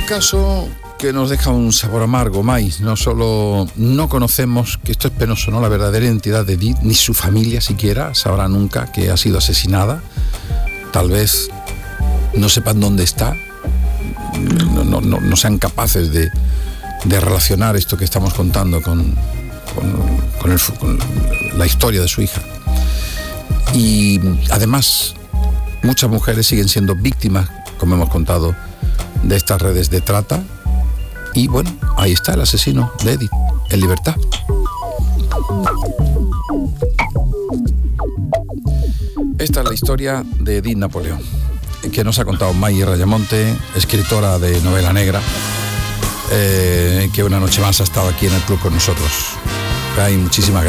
Caso que nos deja un sabor amargo, May. No solo no conocemos, que esto es penoso, ¿no?, la verdadera identidad de Edith, ni su familia siquiera sabrá nunca que ha sido asesinada. Tal vez no sepan dónde está, no sean capaces de relacionar esto que estamos contando con la historia de su hija. Y además, muchas mujeres siguen siendo víctimas, como hemos contado, de estas redes de trata. Y bueno, ahí está el asesino de Edith, en libertad. Esta es la historia de Edith Napoleón, que nos ha contado May Rayamonte, escritora de novela negra, que una noche más ha estado aquí en el club con nosotros. Hay muchísimas gracias.